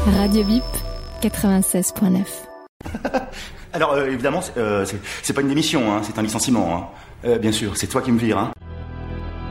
Radio VIP 96.9. Alors évidemment, c'est pas une démission, hein, c'est un licenciement. Hein. Bien sûr, c'est toi qui me vires. Hein.